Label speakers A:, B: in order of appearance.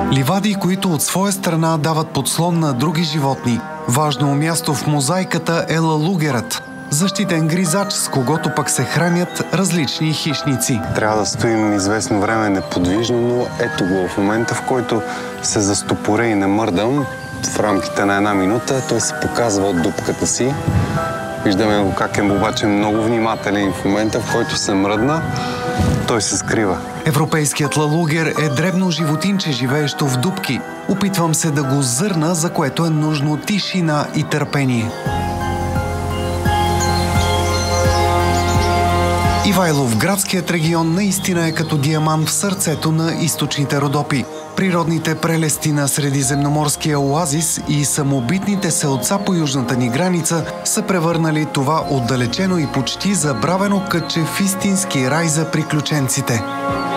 A: Ливади, които от своя страна дават подслон на други животни. Важно място в мозайката е лалугерът, защитен гризач, с когото пък се хранят различни хищници.
B: Трябва да стоим известно време неподвижно, но ето го в момента, в който се застопоря и не мърдам, в рамките на 1 минута, той се показва от дупката си. Виждаме го как е обаче много внимателен в момента, в който се мръдна, той се скрива.
A: Европейският лалугер е дребно животинче, живеещо в дупки. Опитвам се да го зърна, за което е нужно тишина и търпение. Ивайловградският регион наистина е като диамант в сърцето на източните Родопи. Природните прелести на средиземноморския оазис и самобитните селца по южната ни граница са превърнали това отдалечено и почти забравено кътче в истински рай за приключенците.